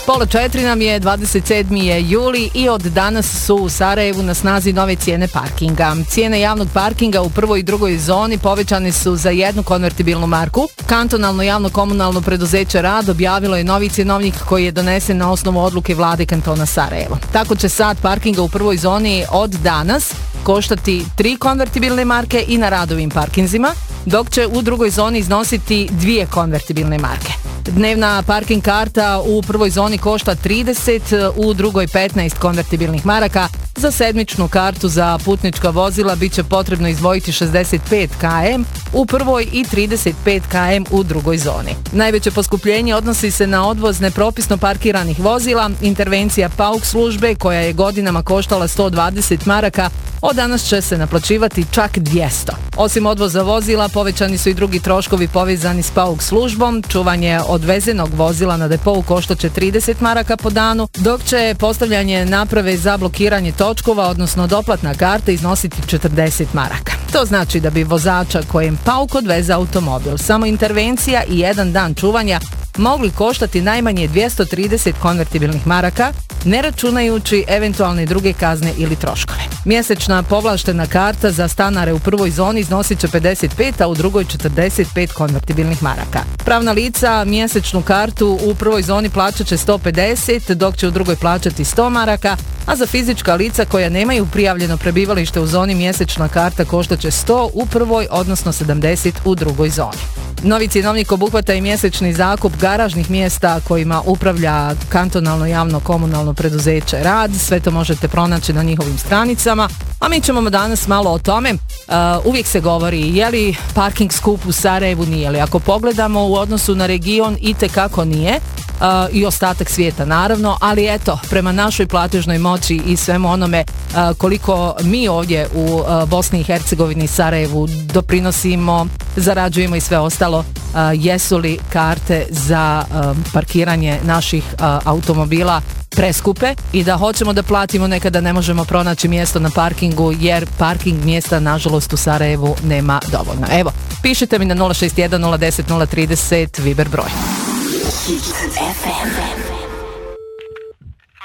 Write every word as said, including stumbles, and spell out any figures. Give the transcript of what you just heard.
Pola četiri nam je, dvadeset sedmi je juli i od danas su u Sarajevu na snazi nove cijene parkinga. Cijene javnog parkinga u prvoj i drugoj zoni povećane su za jednu konvertibilnu marku. Kantonalno javno komunalno preduzeće Rad objavilo je novi cjenovnik koji je donesen na osnovu odluke vlade kantona Sarajevo. Tako će sat parkinga u prvoj zoni od danas koštati tri konvertibilne marke i na Radovim parkinzima, dok će u drugoj zoni iznositi dvije konvertibilne marke. Dnevna parking karta u prvoj zoni košta trideset, u drugoj petnaest konvertibilnih maraka. Za sedmičnu kartu za putnička vozila bit će potrebno izdvojiti šezdeset pet kilometara u prvoj i trideset pet kilometara u drugoj zoni. Najveće poskupljenje odnosi se na odvoz nepropisno parkiranih vozila. Intervencija pauk službe koja je godinama koštala sto dvadeset maraka, od danas će se naplaćivati čak dvjesto. Osim odvoza vozila, povećani su i drugi troškovi povezani s pauk službom. Čuvanje odvezenog vozila na depou koštat će trideset maraka po danu, dok će postavljanje naprave za blokiranje točkova, odnosno doplatna karta, iznositi četrdeset maraka. To znači da bi vozača kojem pauk odveze automobil samo intervencija i jedan dan čuvanja mogli koštati najmanje dvjesto trideset konvertibilnih maraka, ne računajući eventualne druge kazne ili troškove. Mjesečna povlaštena karta za stanare u prvoj zoni iznosit će pedeset pet, a u drugoj četrdeset pet konvertibilnih maraka. Pravna lica mjesečnu kartu u prvoj zoni plaćat će sto pedeset, dok će u drugoj plaćati sto maraka, a za fizička lica koja nemaju prijavljeno prebivalište u zoni mjesečna karta koštat će sto u prvoj, odnosno sedamdeset u drugoj zoni. Novi cjenovnik obuhvata i mjesečni zakup garažnih mjesta kojima upravlja kantonalno javno komunalno preduzeće Rad. Sve to možete pronaći na njihovim stranicama. A mi ćemo danas malo o tome. Uh, uvijek se govori je li parking skup u Sarajevu, nije li. Ako pogledamo u odnosu na region, itekako nije. Uh, i ostatak svijeta naravno, ali eto, prema našoj platežnoj moći i svemu onome uh, koliko mi ovdje u uh, Bosni i Hercegovini, Sarajevu doprinosimo, zarađujemo i sve ostalo, uh, jesu li karte za uh, parkiranje naših uh, automobila preskupe i da hoćemo da platimo, nekada ne možemo pronaći mjesto na parkingu jer parking mjesta nažalost u Sarajevu nema dovoljno. Evo, pišite mi na nula šest jedan nula deset nula trideset Viber broj. F M.